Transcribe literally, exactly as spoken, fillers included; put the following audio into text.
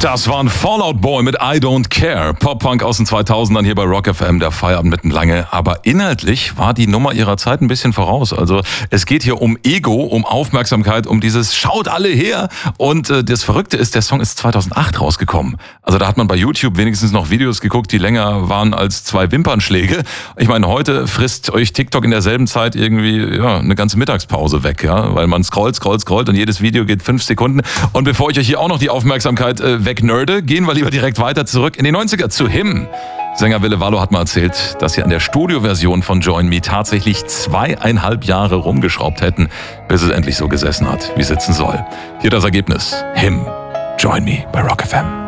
Das war ein Fallout Boy mit I Don't Care. Pop-Punk aus den zweitausendern hier bei Rock F M, der Feierabend mitten lange. Aber inhaltlich war die Nummer ihrer Zeit ein bisschen voraus. Also es geht hier um Ego, um Aufmerksamkeit, um dieses Schaut alle her. Und äh, das Verrückte ist, der Song ist zweitausendacht rausgekommen. Also da hat man bei YouTube wenigstens noch Videos geguckt, die länger waren als zwei Wimpernschläge. Ich meine, heute frisst euch TikTok in derselben Zeit irgendwie ja, eine ganze Mittagspause weg, ja, weil man scrollt, scrollt, scrollt und jedes Video geht fünf Sekunden. Und bevor ich euch hier auch noch die Aufmerksamkeit äh, wegnerde, gehen wir lieber direkt weiter zurück in die neunziger zu Him. Sänger Ville Valo hat mal erzählt, dass sie an der Studioversion von Join Me tatsächlich zweieinhalb Jahre rumgeschraubt hätten, bis es endlich so gesessen hat, wie sitzen soll. Hier das Ergebnis. Him. Join Me bei Rock F M.